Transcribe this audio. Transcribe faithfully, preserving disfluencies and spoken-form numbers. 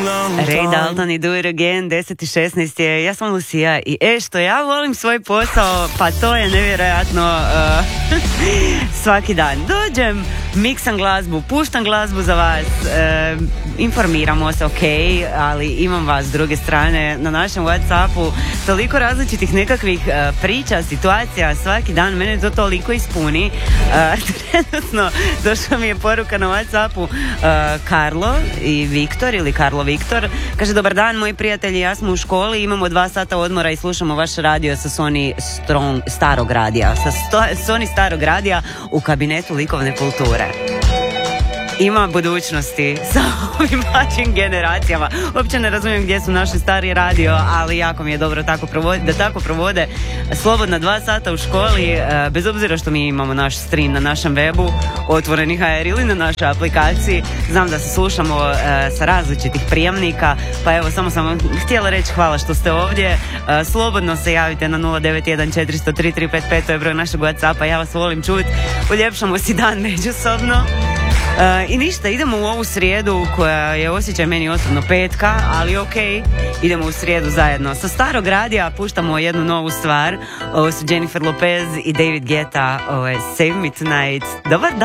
Ray Dalton i Do It Again, deset i šesnaest je, ja sam Lucija i e, što ja volim svoj posao, pa to je nevjerojatno, uh, svaki dan dođem, miksam glazbu, puštam glazbu za vas, uh, informiramo se, ok, ali imam vas s druge strane na našem WhatsAppu, toliko različitih nekakvih uh, priča, situacija, svaki dan, mene to toliko ispuni. Uh, trenutno došla mi je poruka na WhatsAppu, uh, Karlo i Viktor, ili Karlo Viktor, kaže: dobar dan, moji prijatelji, ja smo u školi, imamo dva sata odmora i slušamo vaš radio sa Sony Strong, starog radija, sa sto, Sony starog radija u kabinetu likovne kulture. Ima budućnosti sa ovim mlađim generacijama. Uopće ne razumijem gdje su naši stari radio, ali jako mi je dobro tako provodi, da tako provode slobodna dva sata u školi, bez obzira što mi imamo naš stream na našem webu, Otvoreni ha er ili na našoj aplikaciji. Znam da se slušamo uh, sa različitih prijemnika, pa evo, samo sam vam htjela reći hvala što ste ovdje. Uh, slobodno se javite na nula devet jedan četiri zero tri tri pet pet, to je broj našeg WhatsAppa, ja vas volim čuti. Uljepšamo si dan međusobno. Uh, I ništa, idemo u ovu srijedu koja je osjećaj meni osobno petka, ali ok, idemo u srijedu zajedno. Sa starog radija puštamo jednu novu stvar, ovo su Jennifer Lopez i David Guetta, ovo je Save Me Tonight. Dobar dan!